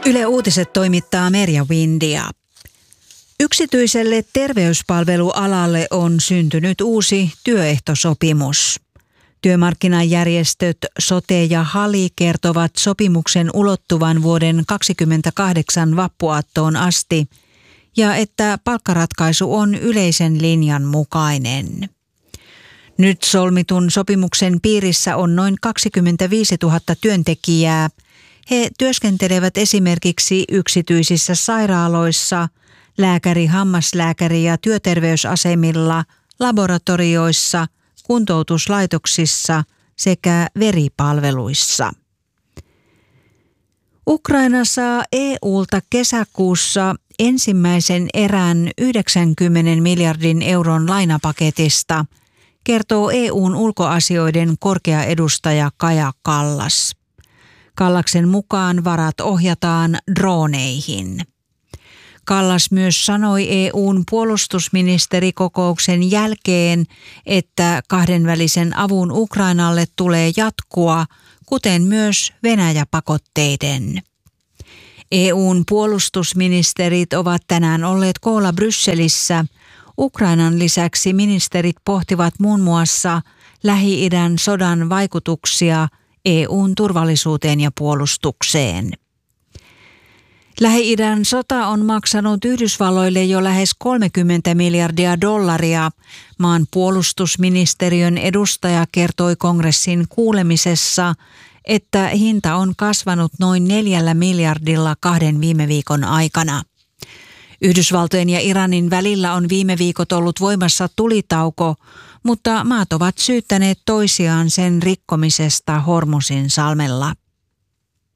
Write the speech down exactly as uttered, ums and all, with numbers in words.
Yle Uutiset toimittaa Merja Windia. Yksityiselle terveyspalvelualalle on syntynyt uusi työehtosopimus. Työmarkkinajärjestöt Sote ja Hali kertovat sopimuksen ulottuvan vuoden kaksikymmentäkahdeksan vappuaattoon asti ja että palkkaratkaisu on yleisen linjan mukainen. Nyt solmitun sopimuksen piirissä on noin kaksikymmentäviisituhatta työntekijää. He työskentelevät esimerkiksi yksityisissä sairaaloissa, lääkäri-, hammaslääkäri- ja työterveysasemilla, laboratorioissa, kuntoutuslaitoksissa sekä veripalveluissa. Ukraina saa E U:lta kesäkuussa ensimmäisen erän yhdeksänkymmenen miljardin euron lainapaketista, kertoo E U:n ulkoasioiden korkea edustaja Kaja Kallas. Kallaksen mukaan varat ohjataan droneihin. Kallas myös sanoi E U:n puolustusministerikokouksen jälkeen, että kahdenvälisen avun Ukrainalle tulee jatkua, kuten myös Venäjä-pakotteiden. E U:n puolustusministerit ovat tänään olleet koolla Brysselissä. Ukrainan lisäksi ministerit pohtivat muun muassa Lähi-idän sodan vaikutuksia E U:n turvallisuuteen ja puolustukseen. Lähi-idän sota on maksanut Yhdysvalloille jo lähes kolmekymmentä miljardia dollaria. Maan puolustusministeriön edustaja kertoi kongressin kuulemisessa, että hinta on kasvanut noin neljällä miljardilla kahden viime viikon aikana. Yhdysvaltojen ja Iranin välillä on viime viikot ollut voimassa tulitauko, mutta maat ovat syyttäneet toisiaan sen rikkomisesta Hormuzin salmella.